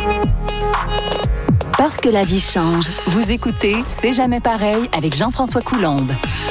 Parce que la vie change. Vous écoutez C'est jamais pareil avec Jean-François Coulombe.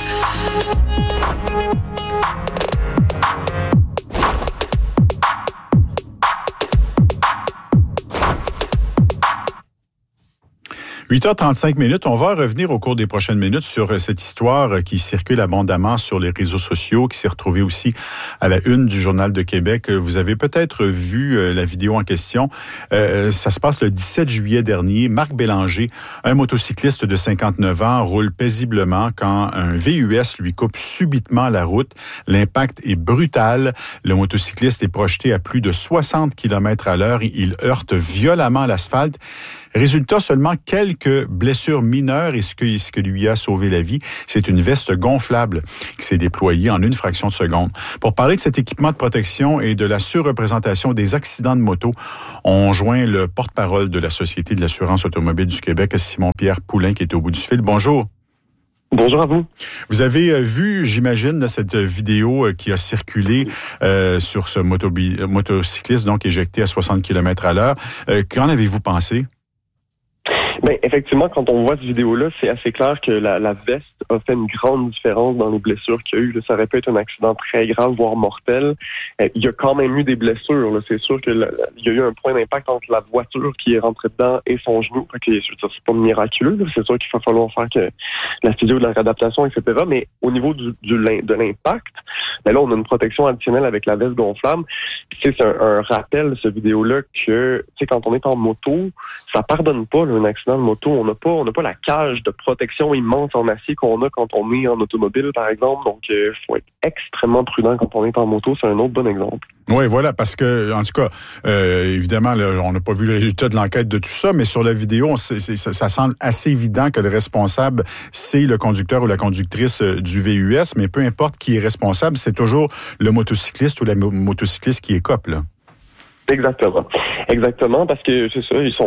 « 8h35 ». On va revenir au cours des prochaines minutes sur cette histoire qui circule abondamment sur les réseaux sociaux, qui s'est retrouvée aussi à la une du Journal de Québec. Vous avez peut-être vu la vidéo en question. Ça se passe le 17 juillet dernier. Marc Bélanger, un motocycliste de 59 ans, roule paisiblement quand un VUS lui coupe subitement la route. L'impact est brutal. Le motocycliste est projeté à plus de 60 km/h. Il heurte violemment l'asphalte. Résultat, seulement quelques blessures mineures et ce que lui a sauvé la vie, c'est une veste gonflable qui s'est déployée en une fraction de seconde. Pour parler de cet équipement de protection et de la surreprésentation des accidents de moto, on joint le porte-parole de la Société de l'assurance automobile du Québec, Simon-Pierre Poulain, qui est au bout du fil. Bonjour. Bonjour à vous. Vous avez vu, j'imagine, cette vidéo qui a circulé sur ce motocycliste donc éjecté à 60 km/h. Qu'en avez-vous pensé? Ben, effectivement, quand on voit cette vidéo-là, c'est assez clair que la veste a fait une grande différence dans les blessures qu'il y a eu. Là, ça aurait pu être un accident très grave, voire mortel. Il y a quand même eu des blessures. Là. C'est sûr qu'il y a eu un point d'impact entre la voiture qui est rentrée dedans et son genou. Fait que, je veux dire, c'est pas miraculeux. Là. C'est sûr qu'il va falloir faire que la physio, de la réadaptation, etc. Mais au niveau de l'impact, ben là, on a une protection additionnelle avec la veste gonflable. Puis, c'est un rappel, cette vidéo-là, que quand on est en moto, ça pardonne pas là, un accident de moto. On n'a pas la cage de protection immense en acier qu'on a quand on est en automobile, par exemple. Donc, il faut être extrêmement prudent quand on est en moto. C'est un autre bon exemple. Oui, voilà, parce que, en tout cas, évidemment, là, on n'a pas vu le résultat de l'enquête de tout ça, mais sur la vidéo, ça semble assez évident que le responsable, c'est le conducteur ou la conductrice du VUS, mais peu importe qui est responsable, c'est toujours le motocycliste ou la motocycliste qui écope, là. Exactement, parce que c'est ça, ils sont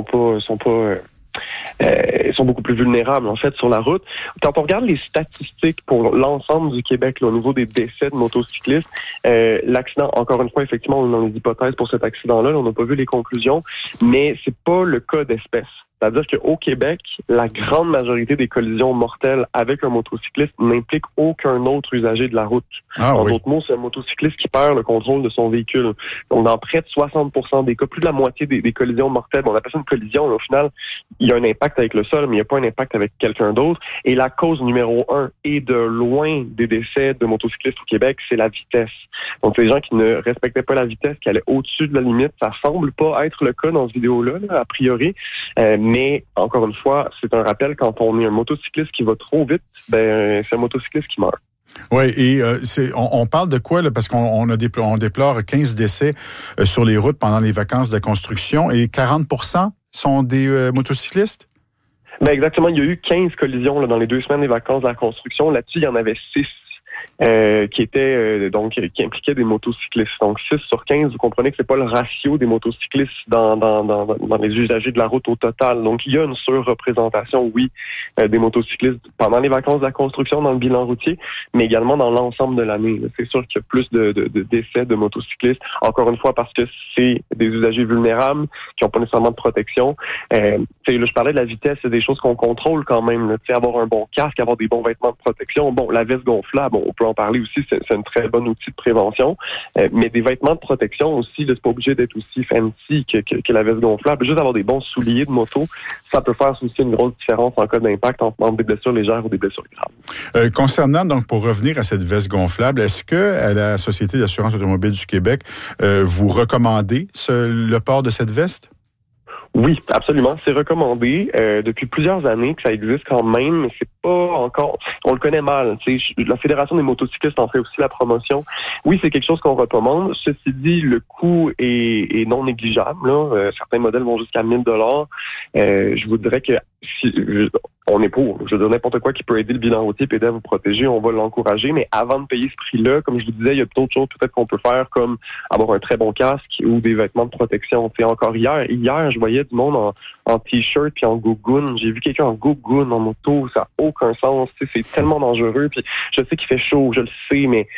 beaucoup plus vulnérables, en fait, sur la route. Quand on regarde les statistiques pour l'ensemble du Québec, là, au niveau des décès de motocyclistes, l'accident, encore une fois, effectivement, on a les hypothèses pour cet accident-là, on n'a pas vu les conclusions, mais c'est pas le cas d'espèce. C'est-à-dire qu'au Québec, la grande majorité des collisions mortelles avec un motocycliste n'impliquent aucun autre usager de la route. En d'autres mots, c'est un motocycliste qui perd le contrôle de son véhicule. Donc, dans près de 60% des cas, plus de la moitié des collisions mortelles, on appelle ça une collision, là, au final, il y a un impact avec le sol, mais il n'y a pas un impact avec quelqu'un d'autre. Et la cause numéro 1 et de loin des décès de motocyclistes au Québec, c'est la vitesse. Donc, c'est les gens qui ne respectaient pas la vitesse, qui allaient au-dessus de la limite. Ça semble pas être le cas dans cette vidéo-là, là, a priori. Mais, encore une fois, c'est un rappel, quand on est un motocycliste qui va trop vite, ben, c'est un motocycliste qui meurt. Oui, et on parle de quoi, là? Parce qu'on déplore 15 décès sur les routes pendant les vacances de la construction et 40% sont des motocyclistes? Ben exactement, il y a eu 15 collisions là, dans les 2 semaines des vacances de la construction. Là-dessus, il y en avait 6. Qui impliquaient des motocyclistes. Donc 6 sur 15, vous comprenez que c'est pas le ratio des motocyclistes dans les usagers de la route au total. Donc il y a une surreprésentation, oui, des motocyclistes pendant les vacances de la construction dans le bilan routier, mais également dans l'ensemble de l'année. C'est sûr qu'il y a plus de décès de motocyclistes, encore une fois parce que c'est des usagers vulnérables qui n'ont pas nécessairement de protection. Là, je parlais de la vitesse, c'est des choses qu'on contrôle quand même. Là, avoir un bon casque, avoir des bons vêtements de protection. Bon, la veste gonflable, on peut en parler aussi, c'est un très bon outil de prévention. Mais des vêtements de protection aussi, là, c'est pas obligé d'être aussi fancy que la veste gonflable. Juste avoir des bons souliers de moto, ça peut faire aussi une grosse différence en cas d'impact entre des blessures légères ou des blessures graves. Concernant, donc, pour revenir à cette veste gonflable, est-ce que à la Société d'assurance automobile du Québec, vous recommandez le port de cette veste? Oui, absolument. C'est recommandé depuis plusieurs années que ça existe quand même, mais c'est pas encore... On le connaît mal. La Fédération des motocyclistes en fait aussi la promotion. Oui, c'est quelque chose qu'on recommande. Ceci dit, le coût est non négligeable. Là. Certains modèles vont jusqu'à 1 000 $. Je vous dirais que on est pour. Je veux dire, n'importe quoi qui peut aider le bilan routier et aider à vous protéger, on va l'encourager. Mais avant de payer ce prix-là, comme je vous disais, il y a d'autres choses peut-être qu'on peut faire, comme avoir un très bon casque ou des vêtements de protection. Encore hier, je voyais du monde en t-shirt puis en gougoune. J'ai vu quelqu'un en gougoune en moto. Ça n'a aucun sens. C'est tellement dangereux. Puis je sais qu'il fait chaud, je le sais, mais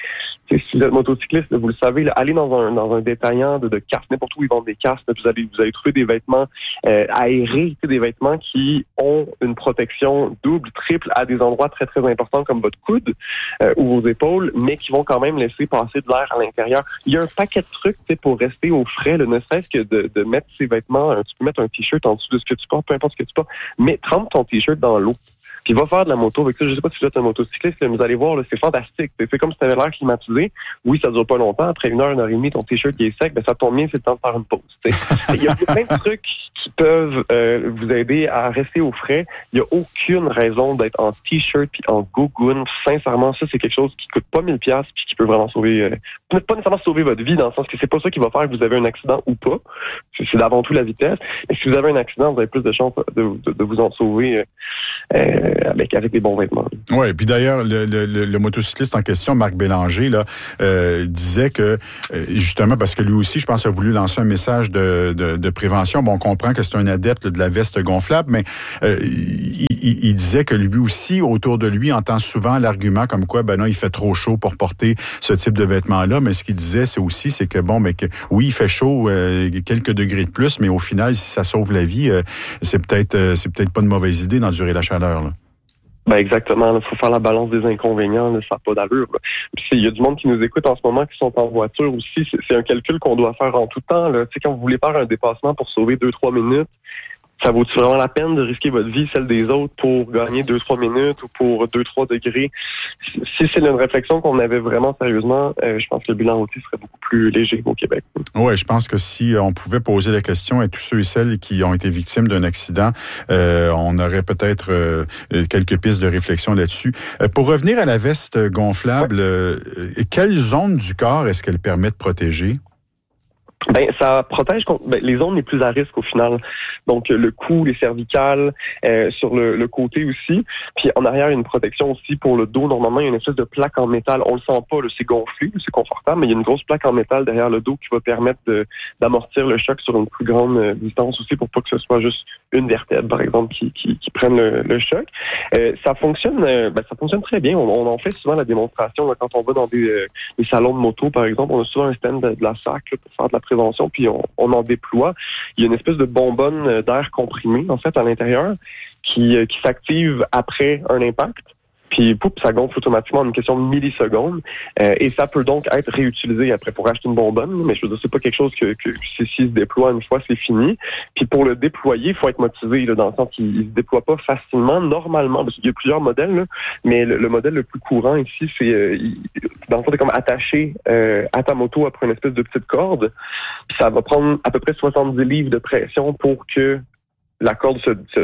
Si vous êtes motocycliste, vous le savez, là, allez dans un détaillant de casques, n'importe où ils vendent des casques, là, vous allez trouver des vêtements aérés, des vêtements qui ont une protection double, triple à des endroits très, très importants comme votre coude ou vos épaules, mais qui vont quand même laisser passer de l'air à l'intérieur. Il y a un paquet de trucs pour rester au frais, là, ne serait-ce que de mettre ses vêtements, tu peux mettre un t-shirt en dessous de ce que tu portes, peu importe ce que tu portes, mais trempe ton t-shirt dans l'eau. Puis va faire de la moto avec ça. Je sais pas si vous êtes un motocycliste, mais vous allez voir, là, c'est fantastique. C'est comme si tu avais l'air climatisé. Oui, ça dure pas longtemps. Après 1 heure et demie, ton t-shirt qui est sec, ben ça tombe bien, c'est le temps de faire une pause. Il y a plein de trucs qui peuvent vous aider à rester au frais. Il y a aucune raison d'être en t-shirt puis en gogoon. Sincèrement, ça, c'est quelque chose qui coûte pas 1000$ puis qui peut vraiment sauver, pas nécessairement sauver votre vie, dans le sens que c'est pas ça qui va faire que vous avez un accident ou pas. C'est avant tout la vitesse. Mais si vous avez un accident, vous avez plus de chances de vous en sauver avec des bons vêtements. Oui, puis d'ailleurs, le motocycliste en question, Marc Bélanger, là, disait que, justement, parce que lui aussi, je pense, a voulu lancer un message de prévention. Bon, on comprend que c'est un adepte de la veste gonflable, mais il disait que lui aussi, autour de lui, entend souvent l'argument comme quoi, ben non, il fait trop chaud pour porter ce type de vêtements-là. Mais ce qu'il disait, c'est que, bon, mais que oui, il fait chaud, quelques degrés de plus, mais au final, si ça sauve la vie, c'est peut-être pas une mauvaise idée d'endurer la chaleur, là. Ben exactement, il faut faire la balance des inconvénients, là, ça n'a pas d'allure. Il y a du monde qui nous écoute en ce moment qui sont en voiture aussi, c'est un calcul qu'on doit faire en tout temps. Là. Quand vous voulez faire un dépassement pour sauver 2-3 minutes, ça vaut-tu vraiment la peine de risquer votre vie, celle des autres, pour gagner 2-3 minutes ou pour 2-3 degrés? Si c'est une réflexion qu'on avait vraiment sérieusement, je pense que le bilan routier serait beaucoup plus léger au Québec. Oui, je pense que si on pouvait poser la question à tous ceux et celles qui ont été victimes d'un accident, on aurait peut-être quelques pistes de réflexion là-dessus. Pour revenir à la veste gonflable, quelle zone du corps est-ce qu'elle permet de protéger? Ben, ça protège contre les zones les plus à risque au final. Donc, le cou, les cervicales, sur le côté aussi. Puis, en arrière, il y a une protection aussi pour le dos. Normalement, il y a une espèce de plaque en métal. On le sent pas, là, c'est gonflé, c'est confortable, mais il y a une grosse plaque en métal derrière le dos qui va permettre d'amortir le choc sur une plus grande distance aussi pour pas que ce soit juste une vertèbre, par exemple, qui prenne le choc. Ça fonctionne très bien. On en fait souvent la démonstration là, quand on va dans des salons de moto, par exemple. On a souvent un stand de la SAC là, pour faire de la prévention, puis on en déploie. Il y a une espèce de bonbonne d'air comprimé, en fait, à l'intérieur, qui s'active après un impact. Puis, poup, ça gonfle automatiquement en une question de millisecondes. Et ça peut donc être réutilisé après pour acheter une bonbonne. Mais je veux dire, c'est pas quelque chose que s'il se déploie une fois, c'est fini. Puis, pour le déployer, il faut être motivé, là, dans le sens qu'il se déploie pas facilement, normalement. Parce qu'il y a plusieurs modèles, là, mais le modèle le plus courant ici, c'est, dans le fond, t'es comme attaché à ta moto après une espèce de petite corde. Puis, ça va prendre à peu près 70 livres de pression pour que la corde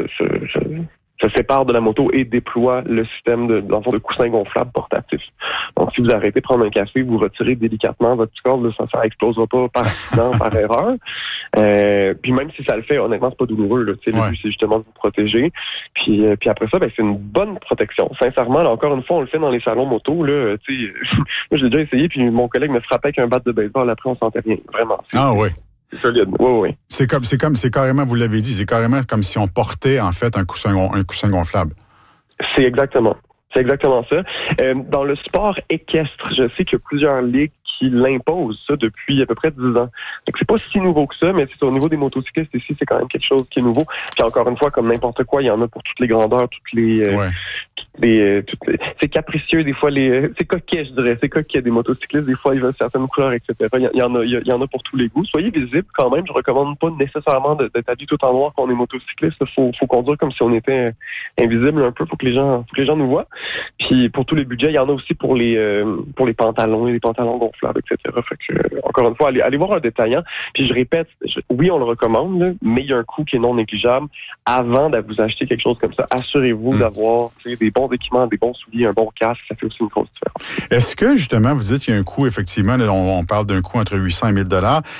se sépare de la moto et déploie le système de coussin gonflable portatif. Donc, si vous arrêtez de prendre un café, vous retirez délicatement votre corde, ça explosera pas par accident, par erreur. Puis même si ça le fait, honnêtement, c'est pas douloureux. Là, le but, c'est justement de vous protéger. Puis après ça, c'est une bonne protection. Sincèrement, là, encore une fois, on le fait dans les salons moto. Là, moi, j'ai déjà essayé, puis mon collègue me frappait avec un bat de baseball. Après, on sentait rien. Vraiment. Oui. C'est solide. Oui. C'est carrément, vous l'avez dit, c'est carrément comme si on portait, en fait, un coussin gonflable. C'est exactement ça. Dans le sport équestre, je sais qu'il y a plusieurs ligues qui l'imposent, ça, depuis à peu près 10 ans. Donc, c'est pas si nouveau que ça, mais c'est au niveau des motocyclistes ici, c'est quand même quelque chose qui est nouveau. Puis encore une fois, comme n'importe quoi, il y en a pour toutes les grandeurs, c'est capricieux, des fois, c'est coquet, je dirais. C'est coquet des motocyclistes, des fois, ils veulent certaines couleurs, etc. Il y en a pour tous les goûts. Soyez visibles quand même. Je recommande pas nécessairement d'être habillé tout en noir quand on est motocycliste. Faut conduire comme si on était invisible un peu. Faut que les gens nous voient. Puis, pour tous les budgets, il y en a aussi pour les pantalons et les pantalons gonflables, etc. Fait que, encore une fois, allez voir un détaillant. Puis, je répète, oui, on le recommande, là, mais il y a un coût qui est non négligeable. Avant de vous acheter quelque chose comme ça, assurez-vous d'avoir des bons équipements, des bons souliers, un bon casque, ça fait aussi une grosse différence. Est-ce que, justement, vous dites qu'il y a un coût, effectivement, là, on parle d'un coût entre 800 et 1000 $.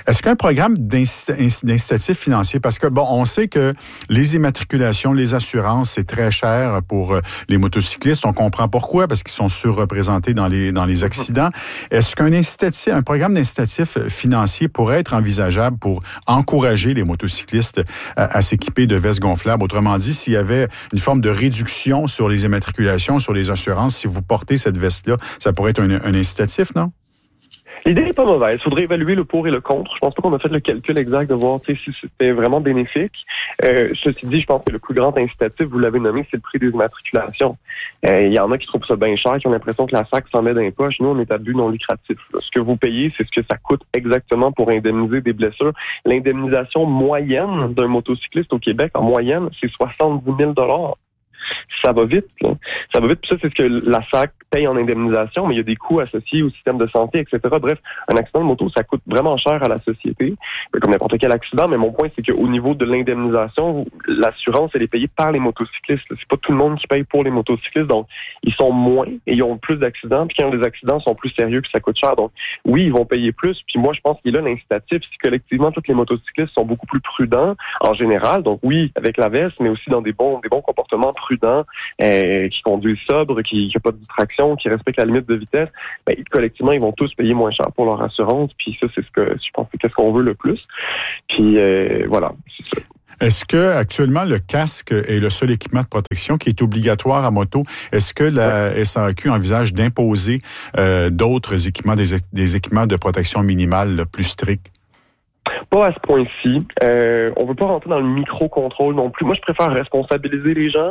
Est-ce qu'un programme d'incitatif financier, parce que, bon, on sait que les immatriculations, les assurances, c'est très cher pour les motocyclistes. On comprend pourquoi, parce qu'ils sont surreprésentés dans les accidents. Est-ce un programme d'incitatif financier pourrait être envisageable pour encourager les motocyclistes à s'équiper de vestes gonflables? Autrement dit, s'il y avait une forme de réduction sur les immatriculations, sur les assurances, si vous portez cette veste-là, ça pourrait être un incitatif, non? L'idée n'est pas mauvaise. Il faudrait évaluer le pour et le contre. Je pense pas qu'on a fait le calcul exact de voir si c'était vraiment bénéfique. Ceci dit, je pense que le plus grand incitatif, vous l'avez nommé, c'est le prix des immatriculations. Il y en a qui trouvent ça bien cher, qui ont l'impression que la SAC s'en met dans les poches. Nous, on est à but non lucratif. Ce que vous payez, c'est ce que ça coûte exactement pour indemniser des blessures. L'indemnisation moyenne d'un motocycliste au Québec, en moyenne, c'est 70 000 $. Ça va vite, là. Ça va vite, puis ça, c'est ce que la SAC paye en indemnisation, mais il y a des coûts associés au système de santé, etc. Bref, un accident de moto, ça coûte vraiment cher à la société, comme n'importe quel accident, mais mon point, c'est qu'au niveau de l'indemnisation, l'assurance, elle est payée par les motocyclistes. C'est pas tout le monde qui paye pour les motocyclistes, donc ils sont moins et ils ont plus d'accidents, puis quand les accidents sont plus sérieux, puis ça coûte cher, donc oui, ils vont payer plus, puis moi, je pense qu'il y a là l'incitatif, si collectivement, tous les motocyclistes sont beaucoup plus prudents, en général, donc oui, avec la veste, mais aussi dans des bons comportements prudents, qui conduisent sobre, qui n'ont pas de distraction, qui respectent la limite de vitesse, collectivement, ils vont tous payer moins cher pour leur assurance. Puis ça, c'est ce que je pense que c'est ce qu'on veut le plus. Puis voilà, c'est ça. Est-ce que actuellement le casque est le seul équipement de protection qui est obligatoire à moto? Est-ce que la SAQ envisage d'imposer d'autres équipements, des équipements de protection minimale là, plus stricts? Pas à ce point-ci. On veut pas rentrer dans le micro-contrôle non plus. Moi, je préfère responsabiliser les gens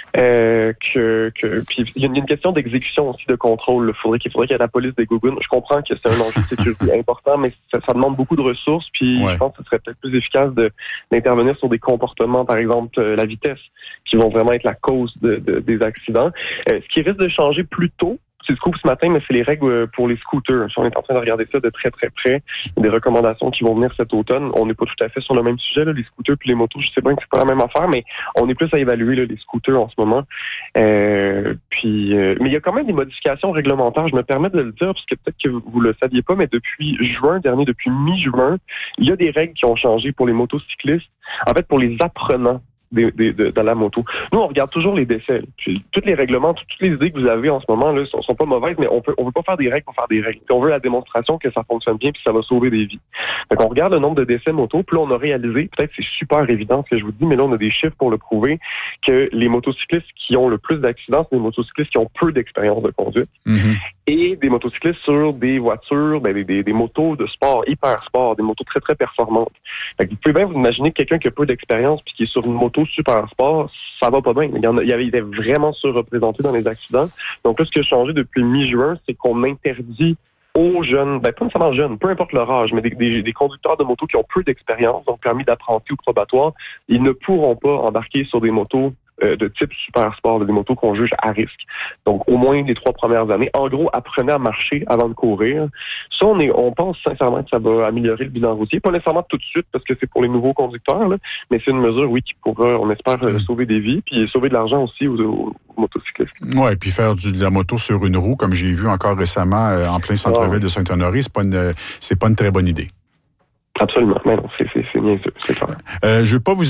puis il y a une question d'exécution aussi de contrôle. Il faudrait qu'il y ait la police des gougounes. Je comprends que c'est un enjeu de sécurité important, mais ça demande beaucoup de ressources. Puis je pense que ce serait peut-être plus efficace d'intervenir sur des comportements, par exemple la vitesse, qui vont vraiment être la cause des accidents. Ce qui risque de changer plus tôt, c'est le scoop ce matin, mais c'est les règles pour les scooters. On est en train de regarder ça de très, très près. Des recommandations qui vont venir cet automne. On n'est pas tout à fait sur le même sujet, là, les scooters puis les motos. Je sais bien que c'est pas la même affaire, mais on est plus à évaluer là, les scooters en ce moment. Mais il y a quand même des modifications réglementaires. Je me permets de le dire, parce que peut-être que vous le saviez pas, mais depuis juin dernier, depuis mi-juin, il y a des règles qui ont changé pour les motocyclistes. En fait, pour les apprenants de la moto. Nous, on regarde toujours les décès. Puis, tous les règlements, toutes les idées que vous avez en ce moment là sont pas mauvaises, mais on veut pas faire des règles pour faire des règles. Puis on veut la démonstration que ça fonctionne bien puis ça va sauver des vies. Donc, on regarde le nombre de décès moto, puis là, on a réalisé, peut-être c'est super évident ce que je vous dis, mais là, on a des chiffres pour le prouver, que les motocyclistes qui ont le plus d'accidents, c'est des motocyclistes qui ont peu d'expérience de conduite. Mm-hmm. Et des motocyclistes sur des voitures, des motos de sport, hyper sport, des motos très, très performantes. Fait que vous pouvez bien vous imaginer que quelqu'un qui a peu d'expérience puis qui est sur une moto super sport, ça va pas bien. Il était vraiment surreprésenté dans les accidents. Donc là, ce qui a changé depuis mi-juin, c'est qu'on interdit aux jeunes, pas nécessairement jeunes, peu importe leur âge, mais des conducteurs de motos qui ont peu d'expérience, donc permis d'apprenti ou probatoire, ils ne pourront pas embarquer sur des motos de type super sport, des motos qu'on juge à risque. Donc, au moins les 3 premières années. En gros, apprenez à marcher avant de courir. Ça, on pense sincèrement que ça va améliorer le bilan routier. Pas nécessairement tout de suite, parce que c'est pour les nouveaux conducteurs, là, mais c'est une mesure, oui, qui pourra, on espère, sauver des vies, puis sauver de l'argent aussi aux motocyclistes. Oui, et puis faire de la moto sur une roue, comme j'ai vu encore récemment en plein centre-ville de Saint-Honoré, c'est pas une très bonne idée. Absolument. Mais non, c'est bien sûr, c'est clair. Je veux pas vous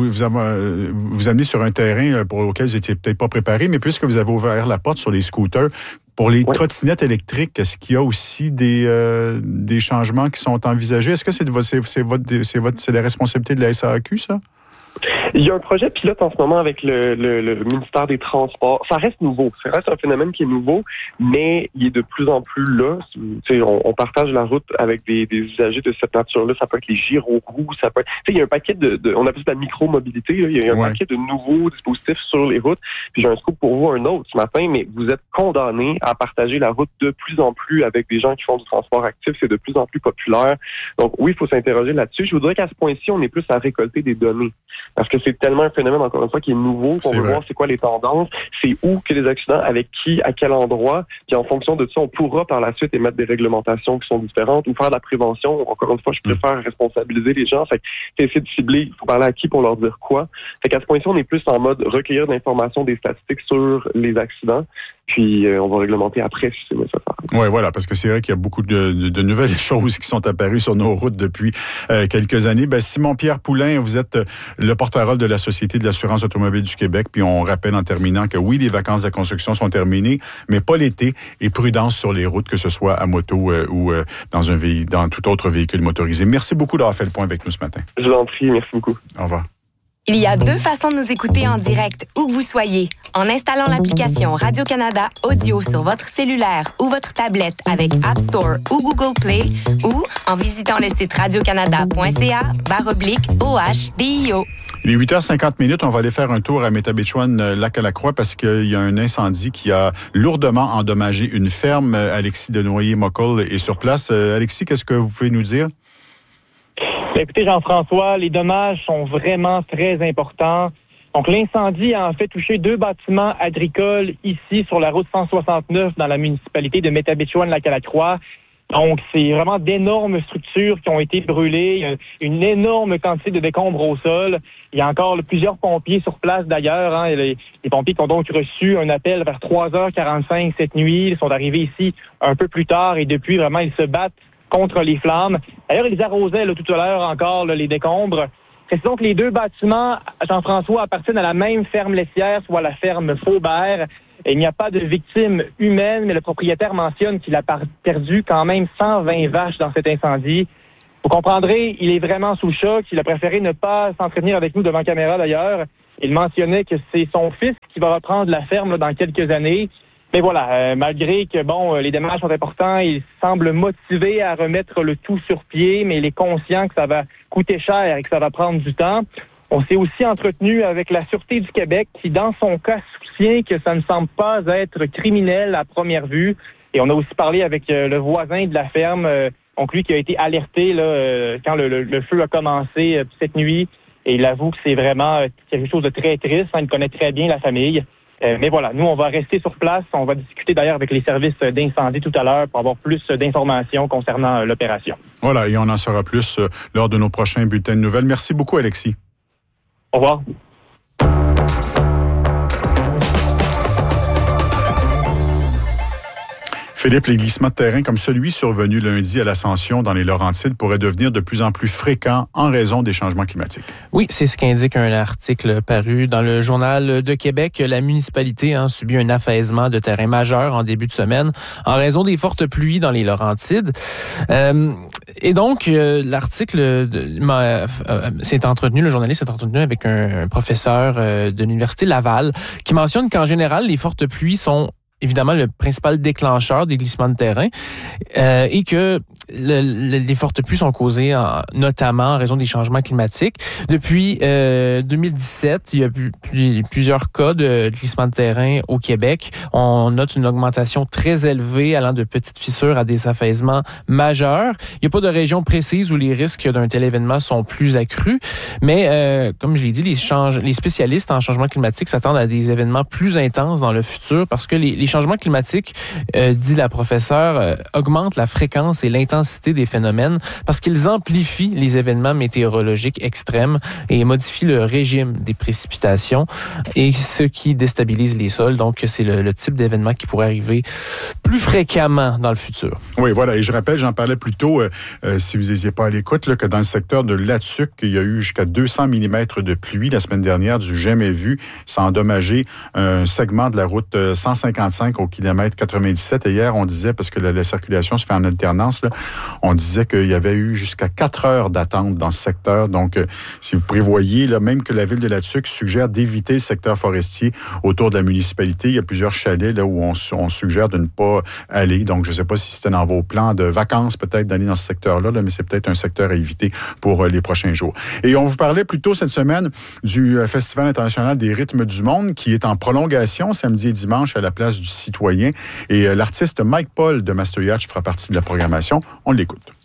amener sur un terrain pour lequel vous étiez peut-être pas préparé, mais puisque vous avez ouvert la porte sur les scooters, pour les trottinettes électriques, est-ce qu'il y a aussi des changements qui sont envisagés? Est-ce que c'est la responsabilité de la SAQ, ça? Il y a un projet pilote en ce moment avec le ministère des Transports. Ça reste nouveau. Ça reste un phénomène qui est nouveau, mais il est de plus en plus là. On partage la route avec des usagers de cette nature-là. Ça peut être les gyroroues, ça peut être... il y a un paquet on appelle ça la micro-mobilité. Là. Il y a un paquet de nouveaux dispositifs sur les routes. Puis j'ai un scoop pour vous, un autre ce matin, mais vous êtes condamnés à partager la route de plus en plus avec des gens qui font du transport actif. C'est de plus en plus populaire. Donc oui, il faut s'interroger là-dessus. Je vous dirais qu'à ce point-ci, on est plus à récolter des données. Parce que c'est tellement un phénomène, encore une fois, qui est nouveau, qu'on veut voir c'est quoi les tendances, c'est où que les accidents, avec qui, à quel endroit, puis en fonction de ça, on pourra par la suite émettre des réglementations qui sont différentes ou faire de la prévention. Encore une fois, je préfère responsabiliser les gens. Fait que c'est essayer de cibler, il faut parler à qui pour leur dire quoi. Fait qu'à ce point-ci, on est plus en mode recueillir de l'information, des statistiques sur les accidents. puis on va réglementer après si c'est nécessaire. Oui, voilà, parce que c'est vrai qu'il y a beaucoup de nouvelles choses qui sont apparues sur nos routes depuis quelques années. Simon-Pierre Poulain, vous êtes le porte-parole de la Société de l'assurance automobile du Québec, puis on rappelle en terminant que oui, les vacances de la construction sont terminées, mais pas l'été, et prudence sur les routes, que ce soit à moto ou dans tout autre véhicule motorisé. Merci beaucoup d'avoir fait le point avec nous ce matin. Je vous en prie, merci beaucoup. Au revoir. Il y a deux façons de nous écouter en direct, où que vous soyez. En installant l'application Radio-Canada Audio sur votre cellulaire ou votre tablette avec App Store ou Google Play, ou en visitant le site radiocanada.ca/OHDIO. Il est 8h50. On va aller faire un tour à Métabetchouan-Lac-à-la-Croix parce qu'il y a un incendie qui a lourdement endommagé une ferme. Alexis Denoyer-Mockle est sur place. Alexis, qu'est-ce que vous pouvez nous dire? Écoutez, Jean-François, les dommages sont vraiment très importants. Donc, l'incendie a en fait touché 2 bâtiments agricoles ici sur la route 169 dans la municipalité de Métabetchouan-Lac-à-la-Croix. Donc, c'est vraiment d'énormes structures qui ont été brûlées. Il y a une énorme quantité de décombres au sol. Il y a encore plusieurs pompiers sur place d'ailleurs. Les pompiers qui ont donc reçu un appel vers 3h45 cette nuit. Ils sont arrivés ici un peu plus tard et depuis, vraiment, ils se battent contre les flammes. D'ailleurs, ils arrosaient tout à l'heure encore les décombres. Précisons que les 2 bâtiments, Jean-François, appartiennent à la même ferme laitière, soit la ferme Faubert. Et il n'y a pas de victimes humaines, mais le propriétaire mentionne qu'il a perdu quand même 120 vaches dans cet incendie. Vous comprendrez, il est vraiment sous choc. Il a préféré ne pas s'entretenir avec nous devant caméra d'ailleurs. Il mentionnait que c'est son fils qui va reprendre la ferme dans quelques années. Mais voilà, malgré que, les dommages sont importants, il semble motivé à remettre le tout sur pied, mais il est conscient que ça va coûter cher et que ça va prendre du temps. On s'est aussi entretenu avec la Sûreté du Québec qui, dans son cas, soutient que ça ne semble pas être criminel à première vue. Et on a aussi parlé avec le voisin de la ferme, donc lui qui a été alerté quand le feu a commencé cette nuit. Et il avoue que c'est vraiment quelque chose de très triste. Il connaît très bien la famille. Mais voilà, nous, on va rester sur place. On va discuter d'ailleurs avec les services d'incendie tout à l'heure pour avoir plus d'informations concernant l'opération. Voilà, et on en saura plus lors de nos prochains bulletins de nouvelles. Merci beaucoup, Alexis. Au revoir. Philippe, les glissements de terrain comme celui survenu lundi à l'Ascension dans les Laurentides pourraient devenir de plus en plus fréquents en raison des changements climatiques. Oui, c'est ce qu'indique un article paru dans le Journal de Québec. La municipalité a subi un affaissement de terrain majeur en début de semaine en raison des fortes pluies dans les Laurentides. Et donc, l'article s'est entretenu, le journaliste s'est entretenu avec un professeur de l'Université Laval qui mentionne qu'en général, les fortes pluies sont évidemment le principal déclencheur des glissements de terrain et que les fortes pluies sont causées notamment en raison des changements climatiques. Depuis 2017, il y a plusieurs cas de glissements de terrain au Québec. On note une augmentation très élevée allant de petites fissures à des affaisements majeurs. Il n'y a pas de région précise où les risques d'un tel événement sont plus accrus, mais comme je l'ai dit, les spécialistes en changement climatique s'attendent à des événements plus intenses dans le futur parce que les changements climatiques, dit la professeure, augmentent la fréquence et l'intensité des phénomènes parce qu'ils amplifient les événements météorologiques extrêmes et modifient le régime des précipitations et ce qui déstabilise les sols. Donc, c'est le type d'événement qui pourrait arriver plus fréquemment dans le futur. Oui, voilà. Et je rappelle, j'en parlais plus tôt, si vous n'étiez pas à l'écoute, que dans le secteur de Latuc, il y a eu jusqu'à 200 mm de pluie la semaine dernière, du jamais vu. Ça a endommagé un segment de la route 155 au kilomètre 97. Et hier, on disait, parce que la circulation se fait en alternance, là, on disait qu'il y avait eu jusqu'à 4 heures d'attente dans ce secteur. Donc, si vous prévoyez, là, même que la ville de Latuc suggère d'éviter le secteur forestier autour de la municipalité, il y a plusieurs chalets là, où on suggère de ne pas aller. Donc, je ne sais pas si c'était dans vos plans de vacances peut-être d'aller dans ce secteur-là, mais c'est peut-être un secteur à éviter pour les prochains jours. Et on vous parlait plus tôt cette semaine du Festival international des rythmes du monde qui est en prolongation samedi et dimanche à la place du Citoyen. Et l'artiste Mike Paul de Master Yacht fera partie de la programmation. On l'écoute.